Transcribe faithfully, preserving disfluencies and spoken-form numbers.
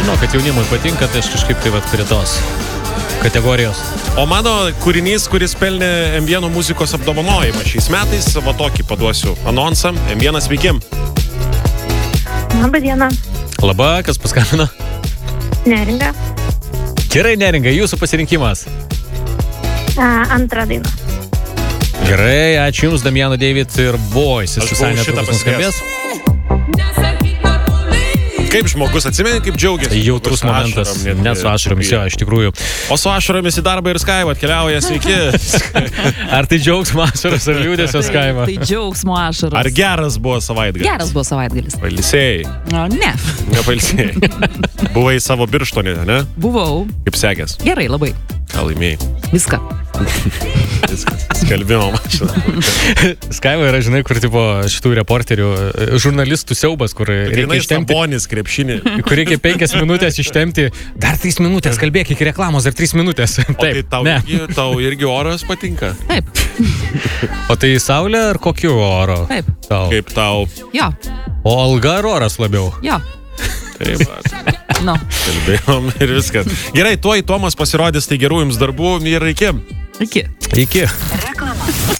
žinau, kad jaunimui patinka, tai aš kažkaip tai vat prie tos kategorijos. O mano kūrinys, kuris pelnė M vienas muzikos apdovanojimą šiais metais, va tokį paduosiu anonsą. M vienas, sveiki. Labą dieną. Labą, kas paskambino? Neringa. Gerai, Neringa, jūsų pasirinkimas. A, antra daina. Gerai, ačiū Jums, Damiano David ir Boys. Aš buvau šitą paskambės. Kaip žmogus, atsimeni, kaip džiaugiasi? Jautrus momentas, net su ašaromis, jo, iš tikrųjų. O su ašaromis į darbą ir Skaiva atkeliauja, sveiki. Ar tai džiaugsmo ašaros, ar liūdesio Skaiva? Tai džiaugsmo ašaros. Ar geras buvo savaitgalis? Geras buvo savaitgalis. Pailsėjai? O, ne. Nepailsėjai. Buvai savo Birštone, ne? Buvau. Kaip sekės? Gerai, labai. Ką laimėjai? Viską. Viskas. Skelbimo mašina. Skaiva yra, žinai, kur tipo šitų reporterių, žurnalistų siaubas, kur reikia ištempti. Sabonis, krepšinį. Kur reikia penkias minutės ištempti. Dar trys minutės, kalbėk iki reklamos, dar trys minutės. Taip, o tai tau, irgi, tau irgi oras patinka? Taip. O tai saulė ar kokiu oro? Taip. Tau? Kaip tau? Jo. O alga ar oras labiau? Jo. Taip, no. Kalbėjom ir viskas. Gerai, tuoj Tomas pasirodys, tai gerų jums darbų ir iki. Iki. Iki. Reklama.